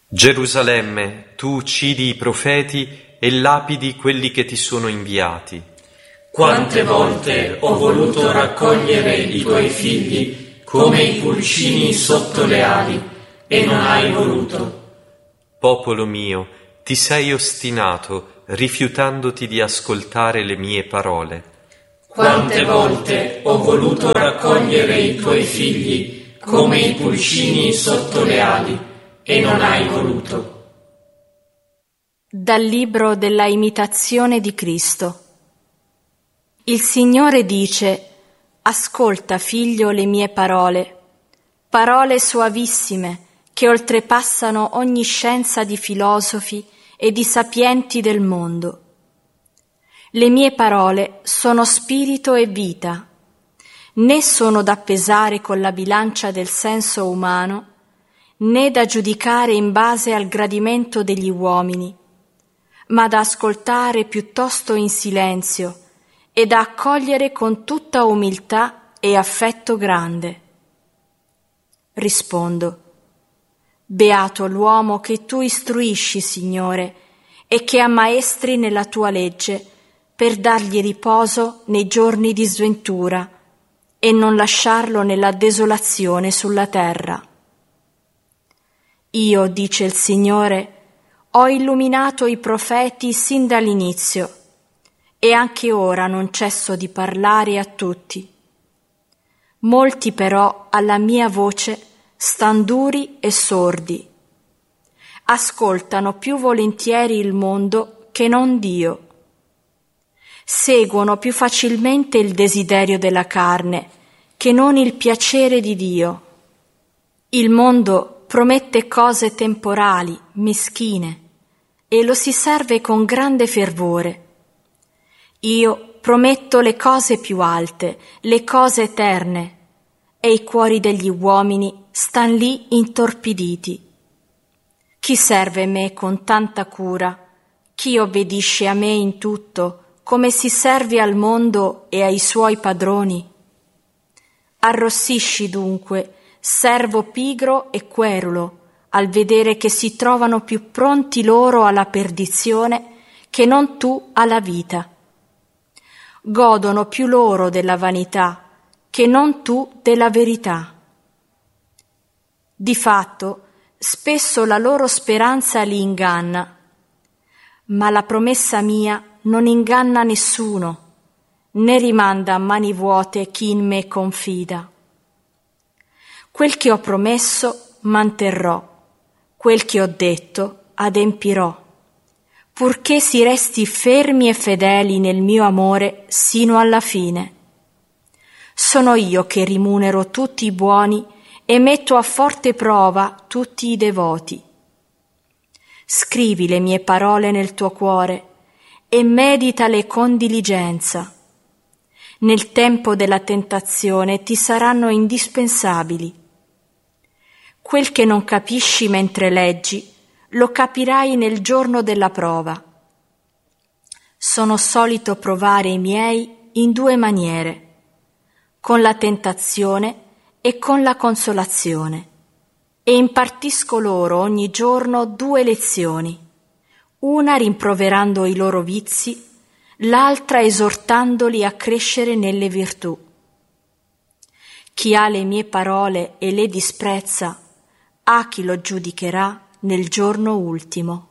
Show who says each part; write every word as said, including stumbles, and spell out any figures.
Speaker 1: Gerusalemme, tu uccidi i profeti e lapidi quelli che ti sono inviati.
Speaker 2: Quante volte ho voluto raccogliere i tuoi figli come i pulcini sotto le ali, e non hai voluto.
Speaker 1: Popolo mio, ti sei ostinato, rifiutandoti di ascoltare le mie parole.
Speaker 2: Quante volte ho voluto raccogliere i tuoi figli come i pulcini sotto le ali, e non hai voluto.
Speaker 3: Dal libro della imitazione di Cristo. Il Signore dice: ascolta, figlio, le mie parole, parole soavissime che oltrepassano ogni scienza di filosofi e di sapienti del mondo. Le mie parole sono spirito e vita, né sono da pesare con la bilancia del senso umano, né da giudicare in base al gradimento degli uomini, ma da ascoltare piuttosto in silenzio e da accogliere con tutta umiltà e affetto grande. Rispondo: beato l'uomo che tu istruisci, Signore, e che ammaestri nella tua legge per dargli riposo nei giorni di sventura e non lasciarlo nella desolazione sulla terra. Io, dice il Signore, ho illuminato i profeti sin dall'inizio, e anche ora non cesso di parlare a tutti. Molti però alla mia voce stan duri e sordi. Ascoltano più volentieri il mondo che non Dio. Seguono più facilmente il desiderio della carne che non il piacere di Dio. Il mondo promette cose temporali, meschine, e lo si serve con grande fervore. Io prometto le cose più alte, le cose eterne, e i cuori degli uomini stan lì intorpiditi. Chi serve me con tanta cura? Chi obbedisce a me in tutto, come si serve al mondo e ai suoi padroni? Arrossisci dunque, servo pigro e querulo, al vedere che si trovano più pronti loro alla perdizione che non tu alla vita. Godono più loro della vanità che non tu della verità. Di fatto, spesso la loro speranza li inganna, ma la promessa mia non inganna nessuno, né rimanda a mani vuote chi in me confida. Quel che ho promesso manterrò, quel che ho detto adempirò, purché si resti fermi e fedeli nel mio amore sino alla fine. Sono io che rimunero tutti i buoni e metto a forte prova tutti i devoti. Scrivi le mie parole nel tuo cuore e meditale con diligenza. Nel tempo della tentazione ti saranno indispensabili. Quel che non capisci mentre leggi, lo capirai nel giorno della prova. Sono solito provare i miei in due maniere, con la tentazione e con la consolazione, e impartisco loro ogni giorno due lezioni, una rimproverando i loro vizi, l'altra esortandoli a crescere nelle virtù. Chi ha le mie parole e le disprezza, a chi lo giudicherà nel giorno ultimo.